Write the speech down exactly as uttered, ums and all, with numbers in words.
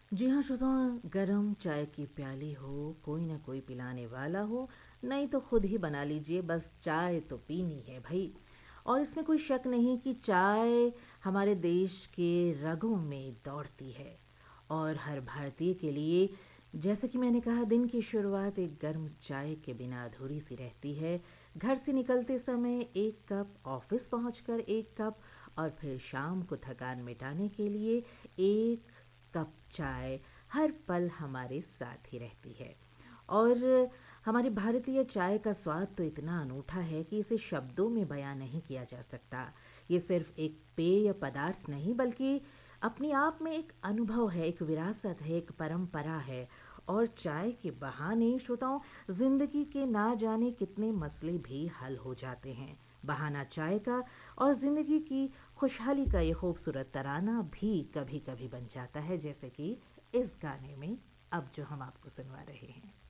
जी हाँ श्रोताओ, गरम चाय की प्याली हो, कोई ना कोई पिलाने वाला हो, नहीं तो खुद ही बना लीजिए, बस चाय तो पीनी है भई। और इसमें कोई शक नहीं कि चाय हमारे देश के रगों में दौड़ती है और हर भारतीय के लिए, जैसे कि मैंने कहा, दिन की शुरुआत एक गर्म चाय के बिना अधूरी सी रहती है। घर से निकलते समय एक कप, ऑफिस पहुंचकर एक कप, और फिर शाम को थकान मिटाने के लिए एक कप चाय हर पल हमारे साथ ही रहती है। और हमारी भारतीय चाय का स्वाद तो इतना अनूठा है कि इसे शब्दों में बयां नहीं किया जा सकता। ये सिर्फ एक पेय पदार्थ नहीं, बल्कि अपने आप में एक अनुभव है, एक विरासत है, एक परंपरा है। और चाय के बहाने श्रोताओं, जिंदगी के ना जाने कितने मसले भी हल हो जाते हैं। बहाना चाय का और जिंदगी की खुशहाली का ये खूबसूरत तराना भी कभी कभी बन जाता है, जैसे कि इस गाने में अब जो हम आपको सुनवा रहे हैं।